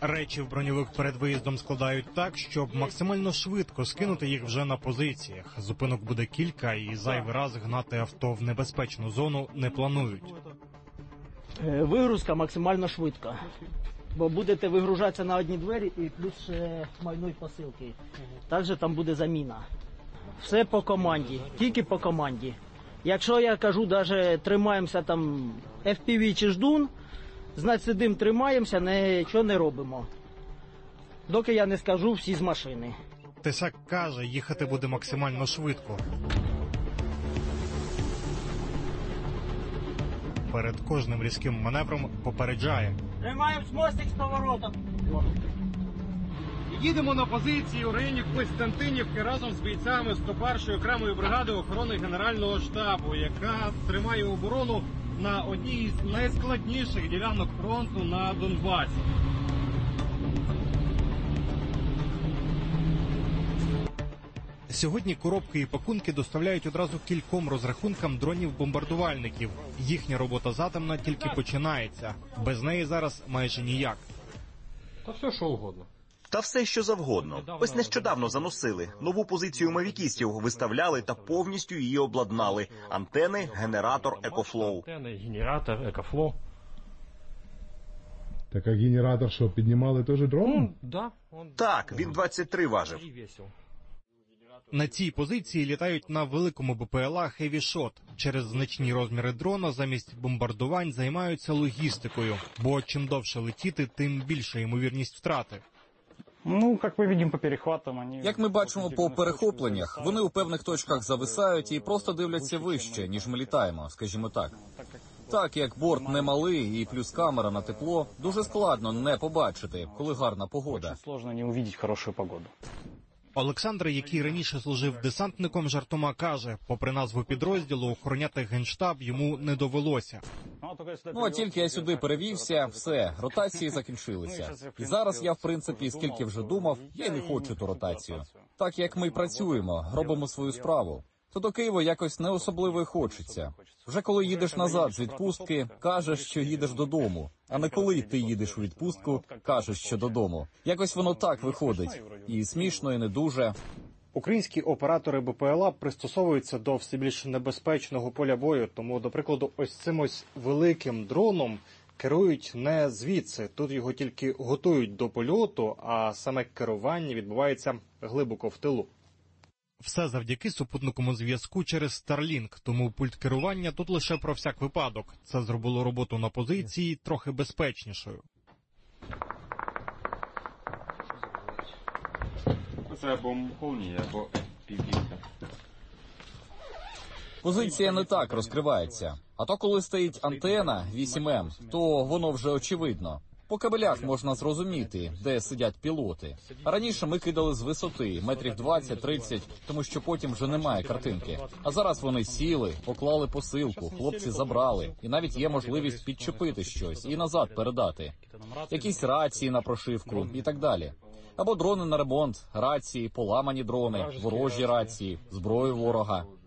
Речі в броньовик перед виїздом складають так, щоб максимально швидко скинути їх вже на позиціях. Зупинок буде кілька і зайвий раз гнати авто в небезпечну зону не планують. Вигрузка максимально швидка, бо будете вигружатися на одні двері і плюс ще майнують посилки. Також там буде заміна. Все по команді, тільки по команді. Якщо я кажу, навіть тримаємося там FPV чи ждун, значить сидимо, тримаємося, нічого не робимо. Доки я не скажу всі з машини. Тесак каже, їхати буде максимально швидко. Перед кожним різким маневром попереджає. Тримаємо мостик з поворотом. Їдемо на позиції у районі Костянтинівки разом з бійцями 101-ї окремої бригади охорони Генерального штабу, яка тримає оборону на одній із найскладніших ділянок фронту на Донбасі. Сьогодні коробки і пакунки доставляють одразу кільком розрахункам дронів-бомбардувальників. Їхня робота затемна тільки починається. Без неї зараз майже ніяк. Та все, що угодно. Та все, що завгодно. Ось нещодавно заносили. Нову позицію мавікістів виставляли та повністю її обладнали. Антени, генератор, екофлоу. Антени, генератор, екофлоу. Так, а генератор що, піднімали теж дрон? Так, він 23 важив. На цій позиції літають на великому БПЛА Heavy Shot. Через значні розміри дрона замість бомбардувань займаються логістикою. Бо чим довше летіти, тим більша ймовірність втрати. Як ми бачимо по перехопленнях, вони у певних точках зависають і просто дивляться вище, ніж ми літаємо, скажімо так. Так як борт не малий і плюс камера на тепло, дуже складно не побачити, коли гарна погода. Олександр, який раніше служив десантником, жартома каже, попри назву підрозділу, охороняти Генштаб йому не довелося. Ну, а тільки я сюди перевівся, все, ротації закінчилися. І зараз я, в принципі, скільки вже думав, я й не хочу ту ротацію. Так як ми працюємо, робимо свою справу, то до Києва якось не особливо й хочеться. Вже коли їдеш назад з відпустки, кажеш, що їдеш додому. А не коли ти їдеш у відпустку, кажеш, що додому. Якось воно так виходить. І смішно, і не дуже. Українські оператори БПЛА пристосовуються до все більш небезпечного поля бою. Тому, до прикладу, ось цим ось великим дроном керують не звідси. Тут його тільки готують до польоту, а саме керування відбувається глибоко в тилу. Все завдяки супутниковому зв'язку через Starlink, тому пульт керування тут лише про всяк випадок. Це зробило роботу на позиції трохи безпечнішою. Це або повні, або півбійка. Позиція не так розкривається. А то коли стоїть антена 8М, то воно вже очевидно. По кабелях можна зрозуміти, де сидять пілоти. А раніше ми кидали з висоти, метрів 20-30, тому що потім вже немає картинки. А зараз вони сіли, поклали посилку, хлопці забрали. І навіть є можливість підчепити щось і назад передати. Якісь рації на прошивку і так далі. Або дрони на ремонт, рації, поламані дрони, ворожі рації, зброю ворога.